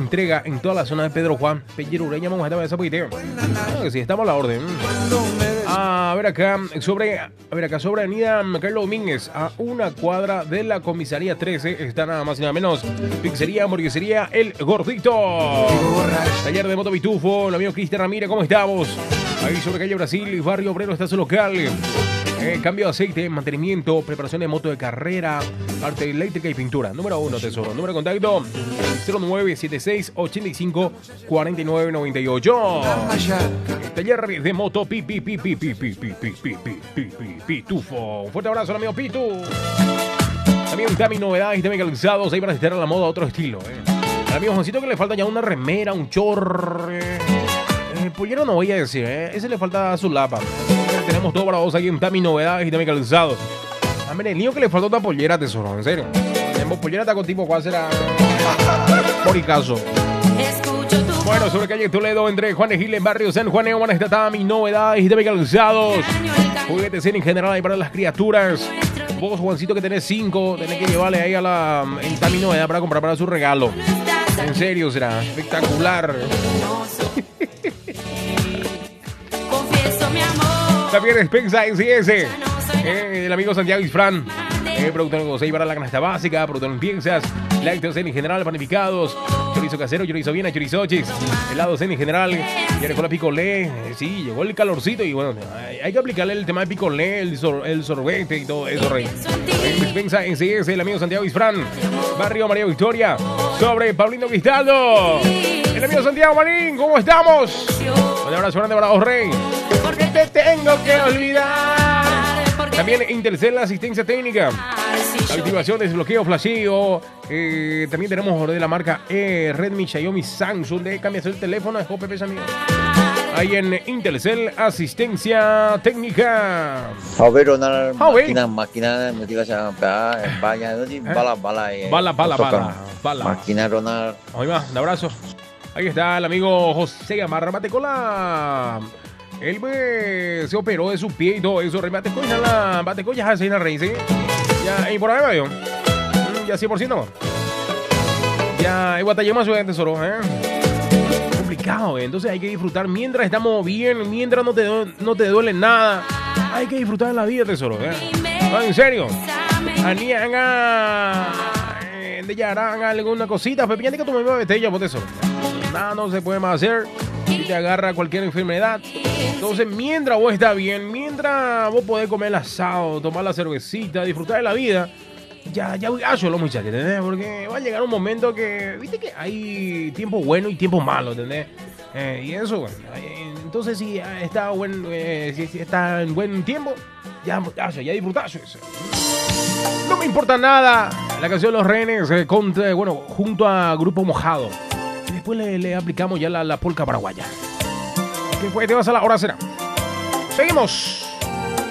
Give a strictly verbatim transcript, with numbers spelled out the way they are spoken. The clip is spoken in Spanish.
entrega en toda la zona de Pedro Juan. Pellero Ureña, vamos a estar esa poquiteo. Claro que sí, estamos a la orden. A ver acá, sobre, a ver acá, sobre Avenida Carlos Domínguez, a una cuadra de la comisaría trece, está nada más y nada menos. Pizzería, hamburguesería, El Gordito. Taller de moto Pitufo, el amigo Cristian Ramírez, ¿cómo estamos? Ahí sobre calle Brasil, Barrio Obrero está su local. Eh, cambio de aceite, mantenimiento, preparación de moto de carrera, parte eléctrica y pintura. Número uno, tesoro. Número de contacto cero nueve siete seis, ocho cinco, cuatro nueve nueve ocho. Taller de moto pi, pi, pi, pi, pi, pi, pi, pi, pi, pi, pi, Pitufo. Un fuerte abrazo al amigo Pitu. También Tami Novedades y Tami Calzados ahí para estar a la moda a otro estilo. Eh. Al amigo Juancito que le falta ya una remera, un chor. Eh. El pollero no voy a decir, ¿eh? Ese le falta su lapa. Tenemos todo para vos aquí en Tami Novedades y Tami Calzados. A ver, el niño que le falta otra pollera, tesoro, en serio. Tenemos pollera taco tipo, ¿cuál será? Por y caso. Bueno, sobre calle Toledo, entre Juan de Gil en barrio San Juan, Ewan, está Tami Novedades y Tami Calzados. Juguetes en general ahí para las criaturas. Vos, Juancito, que tenés cinco, tenés que llevarle ahí a la en Tami Novedad para comprar para su regalo. En serio, será espectacular. También Despensa S S, eh, el amigo Santiago Isfran, eh, producto de negocio para la canasta básica, producto de limpiezas, lácteos en general, panificados, chorizo casero, chorizo viena, chorizochis, helados en general, ya llegó la picolé, eh, sí, llegó el calorcito y bueno, hay, hay que aplicarle el tema de picolé, el, sor, el sorbete y todo eso, rey. Eh, Despensa S S, el amigo Santiago Isfran, barrio María Victoria, sobre Paulino Cristaldo, el amigo Santiago Marín, ¿cómo estamos? Un abrazo grande para vos, rey. Porque te tengo que olvidar. También Intercel, asistencia técnica, activación, desbloqueo, flasheo. Eh, también tenemos de la marca eh, Redmi, Xiaomi, Samsung. De cambias el teléfono, es O P P, amigo. Ahí en Intercel, asistencia técnica. A ver, una máquina, máquina, me digas a España, bala, bala, bala, bala, bala, bala. Máquina, Ronald. Ahí va, un abrazo. Ahí está el amigo José Gamarra Batecola. Él pues, se operó de su pie y todo eso. Batecola, la Batecola ya hace una raíz, ¿sí? Ya, y por ahí va yo. Ya cien por ciento. Ya, hay batalla más, tesoro, ¿eh? Complicado, ¿eh? Entonces hay que disfrutar mientras estamos bien, mientras no te, no te duele nada. Hay que disfrutar de la vida, tesoro, ¿eh? No, en serio. Anianga. De ya harán alguna cosita, pero fíjate que tu mamá botella, por eso. Nada, no se puede más hacer. Y te agarra cualquier enfermedad. Entonces, mientras vos estás bien, mientras vos podés comer el asado, tomar la cervecita, disfrutar de la vida, ya, ya voy a hacer los muchachos, ¿entendés? Porque va a llegar un momento que, viste que hay tiempo bueno y tiempo malo, ¿entendés? Eh, y eso, bueno, entonces si está, buen, eh, si, si está en buen tiempo, ya, ya, ya disfrutás eso. No me importa nada. La canción Los Renes, eh, contra, bueno, junto a Grupo Mojado. Y después le, le aplicamos ya la, la polca paraguaya. Después te vas a la hora cena. Seguimos.